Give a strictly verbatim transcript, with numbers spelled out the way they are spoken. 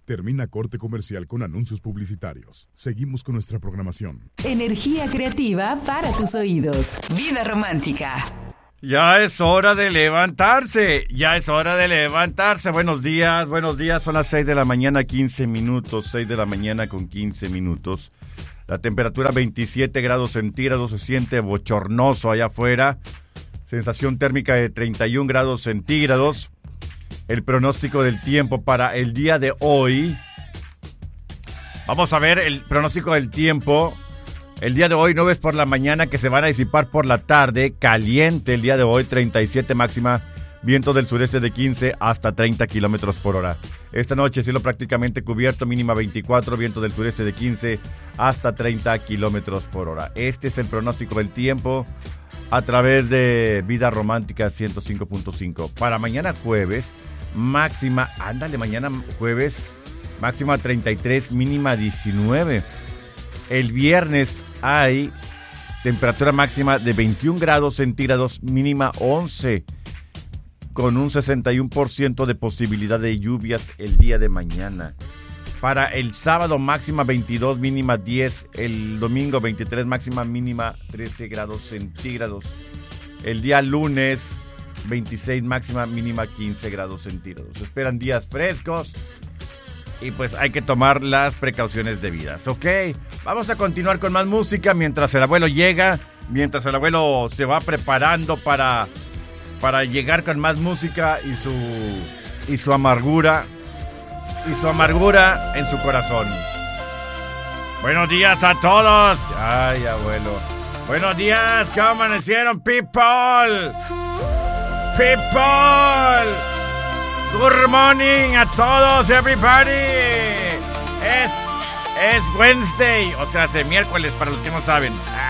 Termina corte comercial con anuncios publicitarios. Seguimos con nuestra programación. Energía creativa para tus oídos. Vida romántica. Ya es hora de levantarse, ya es hora de levantarse. Buenos días, buenos días. Son las seis de la mañana, quince minutos. seis de la mañana con quince minutos. La temperatura veintisiete grados centígrados, se siente bochornoso allá afuera. Sensación térmica de treinta y un grados centígrados. El pronóstico del tiempo para el día de hoy. Vamos a ver el pronóstico del tiempo. El día de hoy, nubes por la mañana que se van a disipar por la tarde. Caliente el día de hoy, treinta y siete máxima. Viento del sureste de quince hasta treinta kilómetros por hora. Esta noche, cielo prácticamente cubierto, mínima veinticuatro. Viento del sureste de quince hasta treinta kilómetros por hora. Este es el pronóstico del tiempo a través de Vida Romántica ciento cinco punto cinco. Para mañana jueves, máxima, ándale, mañana jueves, máxima treinta y tres, mínima diecinueve. El viernes hay temperatura máxima de veintiún grados centígrados, mínima once, con un sesenta y uno por ciento de posibilidad de lluvias el día de mañana. Para el sábado, máxima veintidós, mínima diez. El domingo, veintitrés, máxima mínima trece grados centígrados. El día lunes, veintiséis, máxima mínima quince grados centígrados. Se esperan días frescos y pues hay que tomar las precauciones debidas, ¿ok? Vamos a continuar con más música mientras el abuelo llega, mientras el abuelo se va preparando para, para llegar con más música y su, y su amargura. Y su amargura en su corazón. Buenos días a todos. Ay, abuelo. Buenos días, ¿cómo amanecieron, people? People. Good morning a todos, everybody. Es, es Wednesday, o sea, hace miércoles para los que no saben.